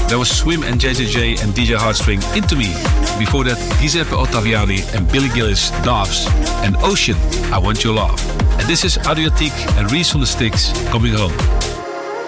That was Swim and JJJ and DJ Heartstring, Into Me. Before that, Giuseppe Ottaviani and Billy Gillis, Doves, and Ocean, I Want Your Love. And this is Adriatique and Reese on the Sticks coming home.